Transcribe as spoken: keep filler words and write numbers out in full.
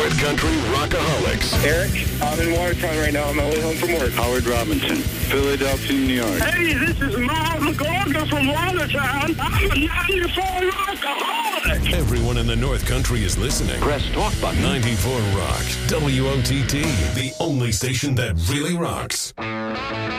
North Country Rockaholics. Eric, I'm in Watertown right now. I'm on my way home from work. Howard Robinson, Philadelphia, New York. Hey, this is Miles McGorga from Watertown. I'm a ninety-four Rockaholic. Everyone in the North Country is listening. Press talk button. ninety-four Rock, W O T T, the only station that really rocks.